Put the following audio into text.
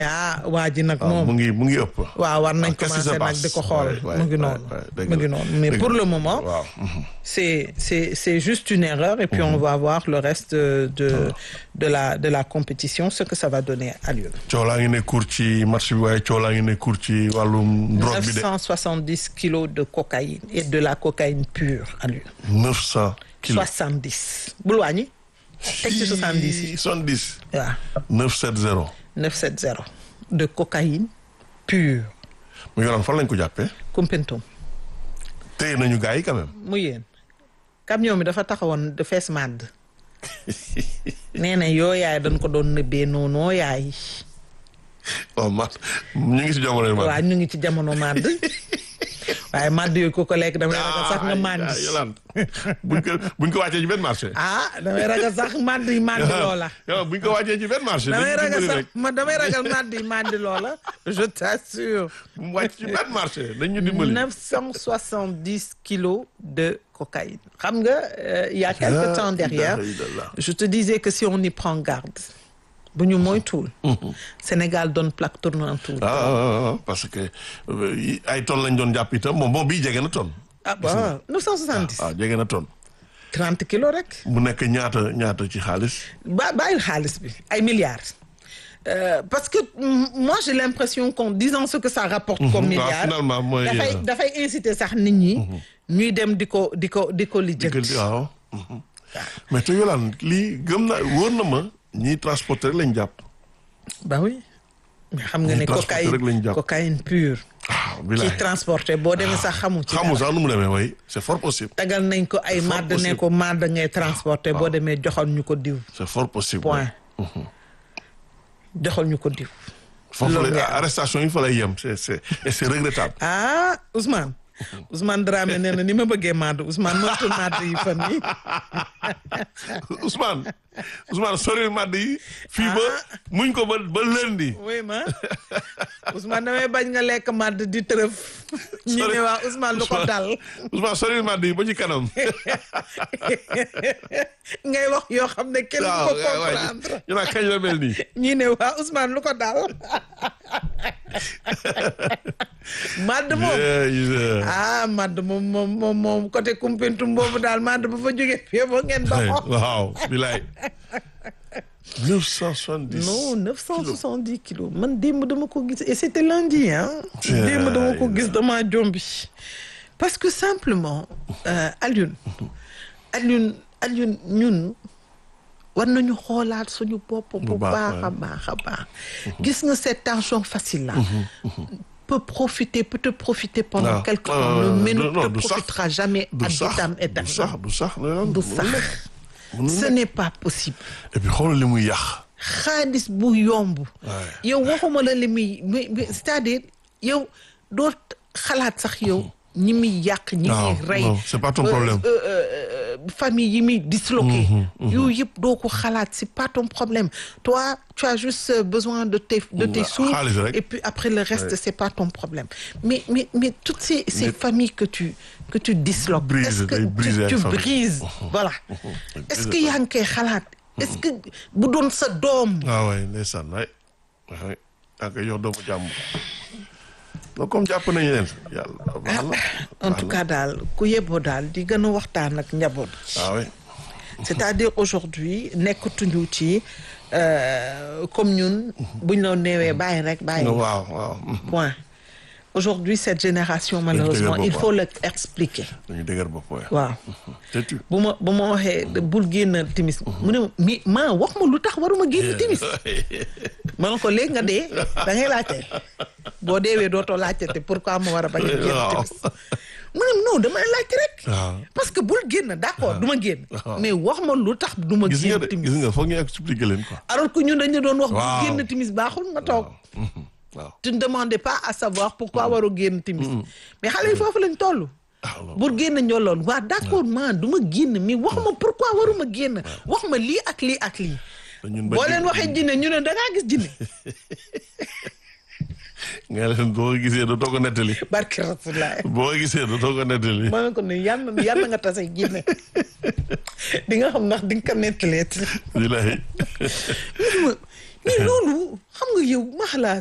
ah waa ji nag waaw moom. mu ngi ëpp. waaw war nañ qu'est-ce qui se commencer nag passe? di ko xool. Ouais, mu ngi ouais, noonu ouais, dëgg mu ngi la. noonu mais Dëgg pour la. le moment. waaw. c'est juste une erreur et puis on va voir le reste de la compétition ce que ça va donner à Lyon. coow laa ngi ne cour ci match bi waaye coow laa ngi ne cour ci wàllum drogue bi de. 970 kilos de cocaïne et de la cocaïne pure à Lyon. 900 kilos. 70 bul wàññi. teg ci 70 yi. 70. waaw 970. 970 de cocaïne pure. mu ngi fan lañ ko jàppee. Koumpentoum. téye nañu gars yi quand même. mu yéen camion bi dafa taxawoon de fees màdd. nee na yoo yaay dañ ko doon nëbbee noonu yaay. oh mat ñu ngi si jamono mat. waaw ñu ngi ci jamono màdd. waaye màdd yooyu ku ko lekk damay ragal sax nga mànd. buñ ko wàccee ci benn marché. damay ragal sax màdd yi màndi loola. yow buñ ko wàccee ci benn marché. damay ragal màdd yi màndi loola. je t'assure. bu mu wàcc ci benn marché dañ ñu dimbali. 970 kilos de cocaïne. xam nga il y a quelque temps derrière je te disais que si on y prend garde. bu ñu moytuwul. Sénégal doon plaque tournante. parce que ay tonnes lañ doon jàpp itam moom bii jege na tonne. waaw 970. jege na tonne. 30 kilos rek. mu nekk ñaata ci xaalis. bàyyil xaalis bi ay milliards. parce que moi j'ai l'impression qu'en disant ce que ça rapporte comme milliards. finalement mooy dafay inciter sax nit ñi. ñuy dem di ko lijjanti. waaw. mais te Yolande lii gëm na wóor na ma. ñiy transporter rek lañ jàpp. bah oui. mais xam nga ne cocaïne pure. bilaay ki transporté boo demee sax xamu ci. xamu sax nu mu demee way c'est fort possible. tagal nañ ko ay màdd ne ko màdd ngay transporté boo demee joxal ñu ko diw. c'est fort possible. point. joxal ñu ko diw. foofu la arrestation yi fa lay yem c'est regrettable. Ousmane Dramé nee na ni ma bëggee màdd Ousmane mënatul màdd yi fan yi Ousmane sori màdd yi fii ba muñ ko ba lundi. oui ma Ousmane damay bañ nga lekk màdd di tërëf. ñi ne waa Ousmane lu ko dal. Ousmane sori màdd yi ba ci kanam. ngay wax yoo xam ne kenn du ko comprendre. ñu naan kañ la mel nii. ñi ne waa Ousmane lu ko dal. màdd moom côté Koumpentoum boobu daal màdd ba fa jógee fii ba ngeen doxoo. waaw bilaay. 970. non 970 kilos man démb dama ko gis et c'était lundi démb dama ko gis dama jombi. parce que simplement Alioune ñun war nañu xoolaat suñu bopp bu baax a baax. gis nga cette tension facile là. peut te profiter pendant quelque temps mais ne te profitera jamais à vitam aeternam. du sax. ce n'est pas possible. et puis xoolal li muy yàq. xaalis bu yomb. yow waxuma la li muy c'est-à-dire yow doo xalaat sax yow. ñi muy yàq ñi muy rey. c'est pas ton problème. famille yi muy disloqué. yooyu yëpp doo ko xalaat c'est pas ton problème. toi tu as juste besoin de tes sous. et puis après le reste c'est pas ton problème. mais toutes ces familles que tu disloques. est-ce que tu brises. voilà est-ce que yaa ngi koy xalaat. est-ce que bu doon sa doom. waay ndeysaan waay ak yow doomu jàmm. donc comme jàpp nañu leen yàlla. en tout cas daal ku yeboo daal di gën a waxtaan ak njaboot. oui. c'est-à-dire aujourd'hui nekkatuñu ci comme ñun. buñ la neewee bàyyi rek bàyyi. waaw. point. aujourd'hui cette génération malheureusement il faut le expliquer. dañu dëgër bopp waaw. bu ma waxee bul génn timis. mu ne ma wax ma lu tax waruma génn timis. ma ne ko léegi nga dee da ngay laajte boo deewee dootoo laajte te pourquoi ma war a bañ a génn timis. mu ne non damay laajte rek. parce que bul génn d'accord du ma génn. mais wax ma lu tax du ma génn timis. gis nga foog ñu expliquer leen quoi. alors que ñun dañu doon wax. bu génn timis baaxul nga toog. waaw tu ne demandais pas à savoir pourquoi waru génn timis. mais xale yi foofu lañ toll. bul génn ñoloon waa d'accord man du ma génn mais wax ma pourquoi waruma génn. wax ma lii ak lii ak lii. boo leen waxee jinne ñu ne da ngaa gis jinne. nga leen boo gisee dootoo ko nettali. barke Rasulullah. boo gisee dootoo ko nettali. ma ne ko ne yàlla nga tase jinne di nga xam ndax di nga ko nettalee. bilaay. mais loolu xam nga yow max la